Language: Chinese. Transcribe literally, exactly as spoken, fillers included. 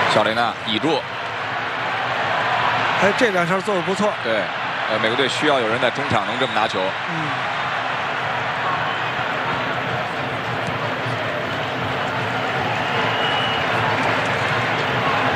小雷纳倚住， 哎，这两下做的不错。 对，呃，美国队需要有人在中场能这么拿球。 嗯。